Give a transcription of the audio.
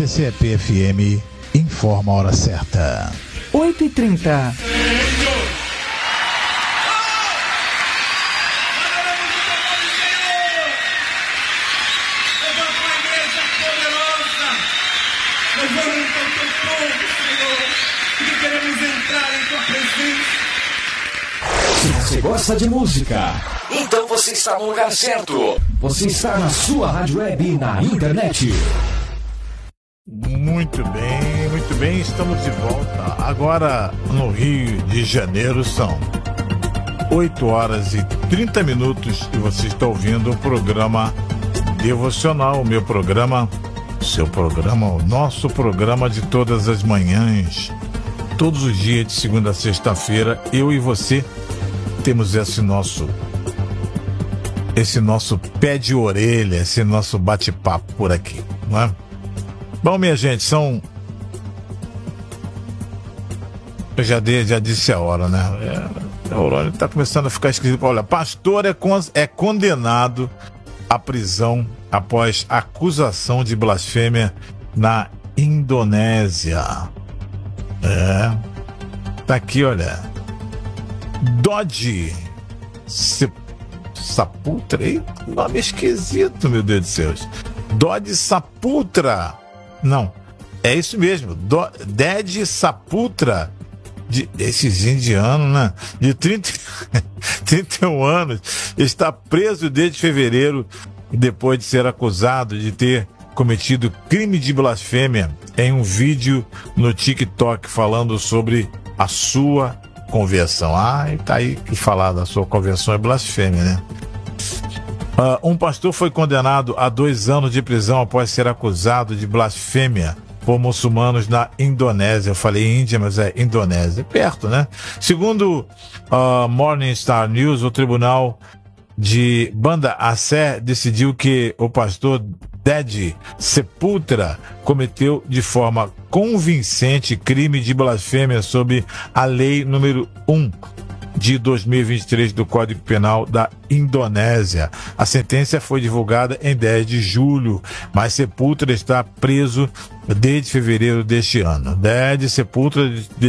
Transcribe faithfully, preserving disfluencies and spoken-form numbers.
C C E P F M informa a hora certa. oito e trinta. Se você gosta de música, então você está no lugar certo. Você está na sua rádio web e na internet. Muito bem, muito bem, estamos de volta. Agora no Rio de Janeiro são oito horas e trinta minutos e você está ouvindo o programa Devocional, o meu programa, seu programa, o nosso programa de todas as manhãs, todos os dias de segunda a sexta-feira, eu e você temos esse nosso esse nosso pé de orelha, esse nosso bate-papo por aqui, não é? Bom, minha gente, são... Eu já, dei, já disse a hora, né? É, a hora está começando a ficar esquisito. Olha, pastor é, con... é condenado à prisão após acusação de blasfêmia na Indonésia. É. Tá aqui, olha. Dodi Se... Saputra. Ei, nome esquisito, meu Deus do céu. Dodi Saputra. Não, é isso mesmo. Do, Ded Saputra, de, esses indianos, né? De trinta, trinta e um anos, está preso desde fevereiro, depois de ser acusado de ter cometido crime de blasfêmia em um vídeo no TikTok falando sobre a sua conversão. Ah, e tá aí que falar da sua conversão é blasfêmia, né? Uh, um pastor foi condenado a dois anos de prisão após ser acusado de blasfêmia por muçulmanos na Indonésia. Eu falei Índia, mas é Indonésia, perto, né? Segundo uh, Morning Star News, o tribunal de Banda Aceh decidiu que o pastor Ded Sepultura cometeu de forma convincente crime de blasfêmia sob a lei número um de dois mil e vinte e três do Código Penal da Indonésia. A sentença foi divulgada em dez de julho, mas Sepultura está preso desde fevereiro deste ano. Ded Sepultura